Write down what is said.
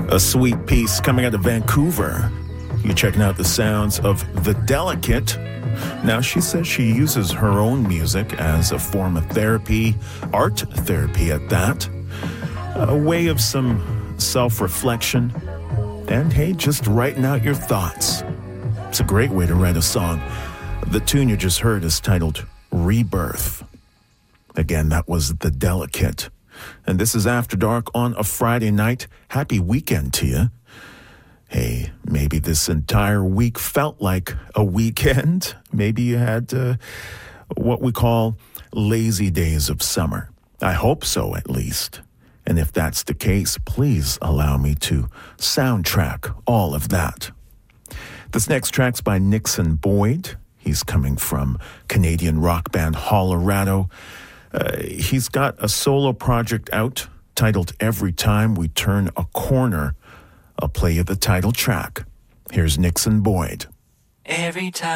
A sweet piece coming out of Vancouver. You're checking out the sounds of The Delicate. Now, she says she uses her own music as a form of therapy, art therapy at that, a way of some self-reflection, and hey, just writing out your thoughts. It's a great way to write a song. The tune you just heard is titled Rebirth. Again, that was The Delicate. And this is After Dark on a Friday night. Happy weekend to you. Hey, maybe this entire week felt like a weekend. Maybe you had what we call lazy days of summer. I hope so, at least. And if that's the case, please allow me to soundtrack all of that. This next track's by Nixon Boyd. He's coming from Canadian rock band Hollerado. He's got a solo project out titled Every Time We Turn a Corner. I'll play you the title track. Here's Nixon Boyd. Every time